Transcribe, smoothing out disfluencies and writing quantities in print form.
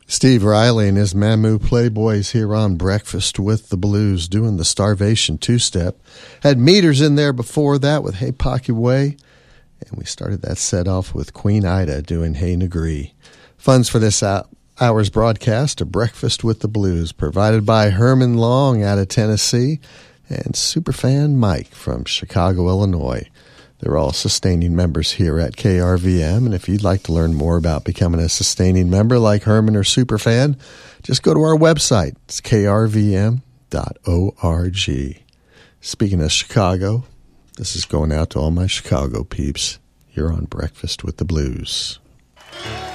Steve Riley and his Mamu Playboys here on Breakfast with the Blues doing the Starvation two-step. Had Meters in there before that with Hey Pocky Way. And we started that set off with Queen Ida doing Hey Negree. Funds for this hour's broadcast are Breakfast with the Blues, provided by Herman Long out of Tennessee and Superfan Mike from Chicago, Illinois. They're all sustaining members here at KRVM, and if you'd like to learn more about becoming a sustaining member like Herman or Superfan, just go to our website. It's krvm.org. Speaking of Chicago, this is going out to all my Chicago peeps. You're on Breakfast with the Blues.